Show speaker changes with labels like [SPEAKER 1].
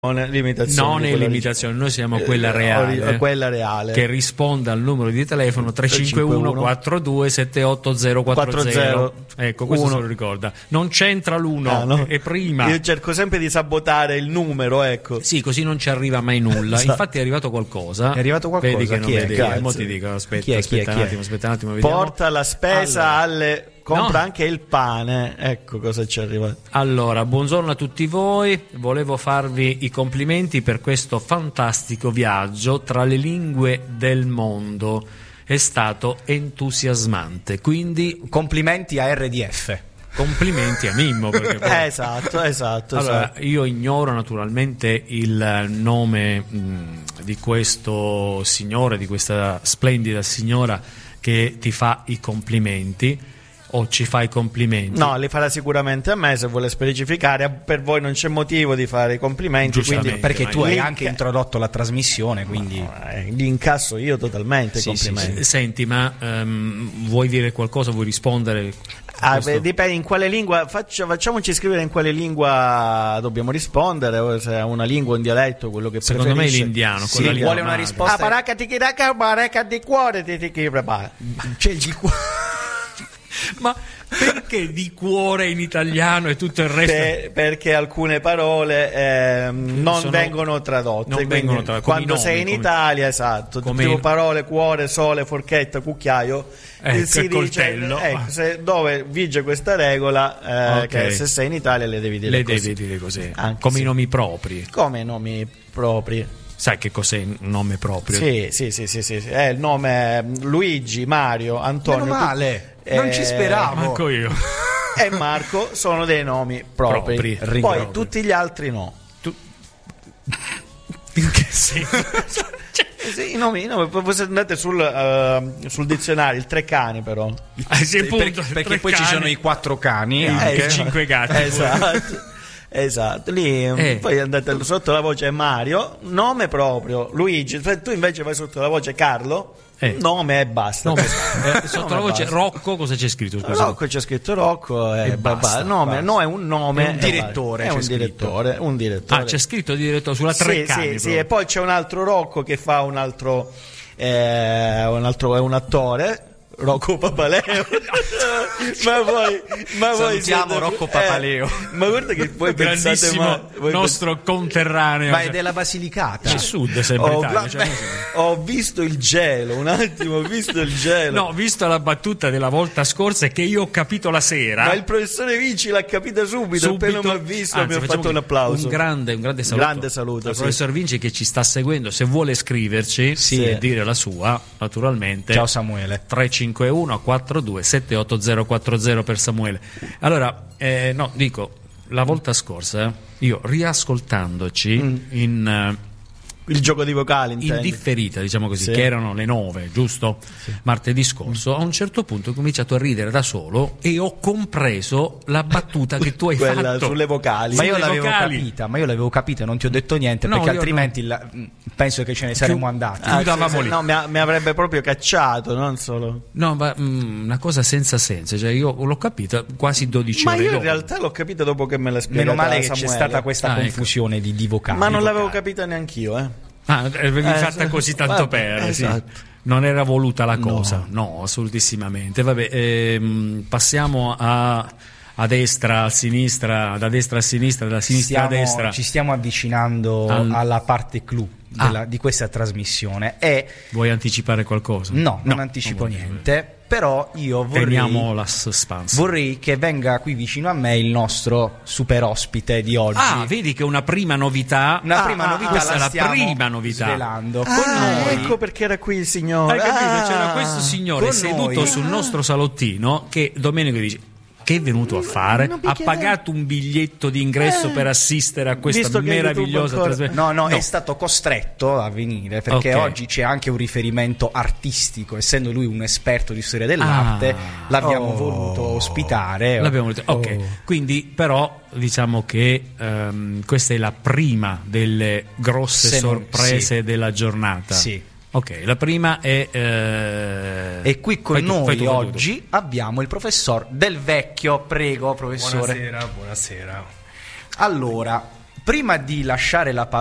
[SPEAKER 1] Non è l'imitazione, noi siamo quella reale, che risponde al numero di telefono 351 42 78040. Ecco, questo se lo ricorda. Non c'entra l'1, è prima.
[SPEAKER 2] Io cerco sempre di sabotare il numero, ecco.
[SPEAKER 1] Sì, così non ci arriva mai nulla.
[SPEAKER 2] Esatto.
[SPEAKER 1] Infatti è arrivato qualcosa.
[SPEAKER 2] Chi
[SPEAKER 1] Vedi che non
[SPEAKER 2] è?
[SPEAKER 1] vedi. Mo ti dico, aspetta un attimo, vediamo.
[SPEAKER 2] Porta la spesa compra anche il pane, ecco cosa ci arriva.
[SPEAKER 1] Allora, buongiorno a tutti voi, volevo farvi i complimenti per questo fantastico viaggio tra le lingue del mondo, è stato entusiasmante, quindi
[SPEAKER 3] complimenti a RDF.
[SPEAKER 1] Complimenti a Mimmo perché
[SPEAKER 2] esatto.
[SPEAKER 1] Allora, io ignoro naturalmente il nome di questo signore, di questa splendida signora che ti fa i complimenti. O ci fa i complimenti?
[SPEAKER 2] No, li farà sicuramente a me se vuole specificare. Per voi non c'è motivo di fare i complimenti, quindi,
[SPEAKER 3] perché tu hai anche introdotto la trasmissione, quindi
[SPEAKER 2] li incasso io totalmente i complimenti.
[SPEAKER 1] Sì. Senti, ma vuoi dire qualcosa? Vuoi rispondere?
[SPEAKER 2] Dipende in quale lingua. Facciamoci scrivere in quale lingua dobbiamo rispondere, o se è una lingua, un dialetto, quello che
[SPEAKER 1] secondo
[SPEAKER 2] preferisce.
[SPEAKER 1] Me l'indiano.
[SPEAKER 3] Sì, vuole una risposta.
[SPEAKER 2] Paraca ti chiraca, paraca di cuore ti prepara.
[SPEAKER 3] C'è il di cuore.
[SPEAKER 1] Ma perché di cuore in italiano e tutto il resto?
[SPEAKER 2] Perché alcune parole non vengono tradotte. Quando sei in Italia, esatto, tipo parole cuore, sole, forchetta, cucchiaio, si dice dove vige questa regola, che se sei inItalia le devi dire
[SPEAKER 1] così. Come i nomi propri.
[SPEAKER 2] Come nomi propri.
[SPEAKER 1] Sai che cos'è il nome proprio?
[SPEAKER 2] Sì. È il nome Luigi, Mario, Antonio.
[SPEAKER 3] Meno male. Non ci speravo.
[SPEAKER 1] Manco io.
[SPEAKER 2] E Marco sono dei nomi propri. Poi tutti gli altri no.
[SPEAKER 1] In che senso?
[SPEAKER 2] Sì, i nomi, se andate sul dizionario, il 3 cani però.
[SPEAKER 3] Perché poi ci sono i 4 cani
[SPEAKER 1] e 5 gatti.
[SPEAKER 2] Esatto, lì poi andate sotto la voce Mario, nome proprio, Luigi, tu invece vai sotto la voce Carlo, nome e basta.
[SPEAKER 1] Sotto la voce Rocco cosa c'è scritto? Scusa.
[SPEAKER 2] Rocco c'è scritto Rocco e basta. Nome è un nome.
[SPEAKER 3] È un direttore.
[SPEAKER 2] È un direttore.
[SPEAKER 1] Ah, c'è scritto direttore sulla Treccani.
[SPEAKER 2] Sì, e poi c'è un altro Rocco che fa un altro è un attore. Rocco Papaleo. ma voi
[SPEAKER 3] siamo Rocco Papaleo.
[SPEAKER 2] Ma guarda che poi
[SPEAKER 1] grandissimo nostro conterraneo.
[SPEAKER 3] Ma è della Basilicata.
[SPEAKER 1] C'è sud sempre Italia.
[SPEAKER 2] Ho visto il gelo, un attimo, ho visto il gelo.
[SPEAKER 1] No, ho visto la battuta della volta scorsa che io ho capito la sera.
[SPEAKER 2] Ma il professore Vinci l'ha capita subito. Appena mi ha visto, mi ha fatto un applauso.
[SPEAKER 1] Un grande saluto al professor Vinci che ci sta seguendo. Se vuole scriverci e dire la sua, naturalmente.
[SPEAKER 3] Ciao Samuele.
[SPEAKER 1] 351 42 78040 per Samuele. Allora, dico, la volta scorsa io riascoltandoci
[SPEAKER 2] il gioco di vocali
[SPEAKER 1] in differita, diciamo così, che erano le 9, giusto? Sì. Martedì scorso, a un certo punto ho cominciato a ridere da solo e ho compreso la battuta che tu hai fatto
[SPEAKER 2] sulle vocali.
[SPEAKER 3] Ma io l'avevo capita, non ti ho detto niente, perché altrimenti penso che ce ne saremmo andati.
[SPEAKER 2] No, mi avrebbe proprio cacciato, non solo.
[SPEAKER 1] No, ma una cosa senza senso, cioè io l'ho capita quasi 12 ore
[SPEAKER 2] dopo.
[SPEAKER 1] Ma
[SPEAKER 2] io in realtà l'ho capita dopo che me l'ha spiegato.
[SPEAKER 3] Meno male che
[SPEAKER 2] Samuele.
[SPEAKER 3] C'è stata questa confusione di vocali.
[SPEAKER 2] Ma non l'avevo capita neanch'io,
[SPEAKER 1] avevi fatta così tanto
[SPEAKER 2] esatto.
[SPEAKER 1] Sì. Non era voluta la cosa, no assolutissimamente. Vabbè, passiamo a destra, a sinistra, da destra a sinistra, da sinistra a destra.
[SPEAKER 3] Ci stiamo avvicinando alla parte clou di questa trasmissione.
[SPEAKER 1] Vuoi anticipare qualcosa?
[SPEAKER 3] No, non anticipo niente. Però io
[SPEAKER 1] teniamo la suspense.
[SPEAKER 3] Vorrei che venga qui vicino a me il nostro super ospite di oggi.
[SPEAKER 1] Vedi che una prima novità. Questa è la prima novità.
[SPEAKER 3] Svelando.
[SPEAKER 2] Ecco perché era qui il signore.
[SPEAKER 1] Hai capito? C'era questo signore seduto sul nostro salottino che Domenico dice: che è venuto a fare? Ha pagato un biglietto di ingresso per assistere a questa meravigliosa trasmissione?
[SPEAKER 3] No, è stato costretto a venire perché oggi c'è anche un riferimento artistico, essendo lui un esperto di storia dell'arte. L'abbiamo voluto ospitare.
[SPEAKER 1] Quindi però diciamo che questa è la prima delle grosse sorprese della giornata.
[SPEAKER 3] Sì.
[SPEAKER 1] Ok, la prima è
[SPEAKER 3] e qui con noi oggi abbiamo il professor Del Vecchio. Prego, professore.
[SPEAKER 4] Buonasera.
[SPEAKER 3] Allora, Prima di lasciare la